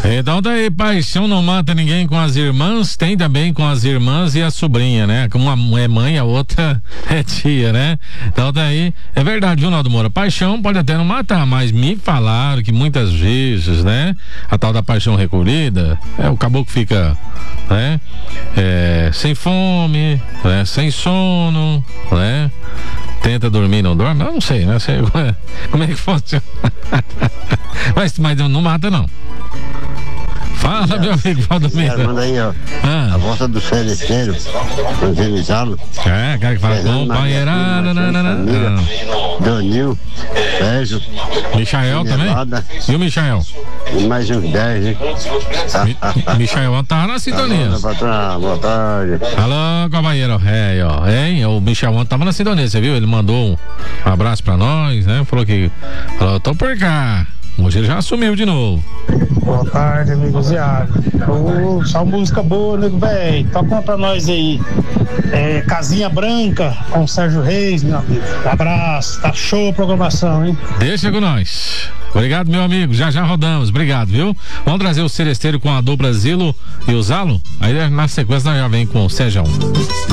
Então daí, paixão não mata ninguém com as irmãs, tem também com as irmãs e a sobrinha, né? Uma é mãe, a outra é tia, né? Então daí, é verdade, viu, Naldo Moura? Paixão pode até não matar, mas me falaram que muitas vezes, né? A tal da paixão recolhida, o caboclo fica, né? Sem fome, né? Sem sono, né? Tenta dormir, não dorme? Eu não sei, né? Sei como é que funciona. mas não mata, não. Fala, meu amigo Valdomiro. Manda aí, ó. A volta do Celesteiro, evangelizá-lo. Cara que fala, companheirada. Danil, Sérgio. Michael também? E o Michael? E mais uns 10, hein? Michael tá na sintonia. Boa tarde. Alô, companheiro. O Michael tava na sintonia, você viu? Ele mandou um abraço pra nós, né? Falou, tô por cá. Hoje ele já assumiu de novo. Boa tarde, amigos e só música boa, nego velho. Toca uma pra nós aí. Casinha Branca com o Sérgio Reis, meu amigo. Abraço, tá show a programação, hein? Deixa com nós. Obrigado, meu amigo. Já rodamos. Obrigado, viu? Vamos trazer o Celesteiro com a dupla Zilo e o Zalo. Aí na sequência nós já vem com o Sejão.